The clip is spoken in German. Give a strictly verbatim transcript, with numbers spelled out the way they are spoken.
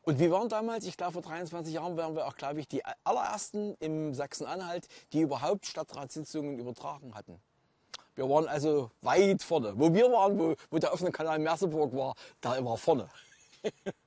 Und wir waren damals, ich glaube vor dreiundzwanzig Jahren, waren wir auch, glaube ich, die allerersten im Sachsen-Anhalt, die überhaupt Stadtratssitzungen übertragen hatten. Wir waren also weit vorne. Wo wir waren, wo, wo der offene Kanal Merseburg war, da war vorne.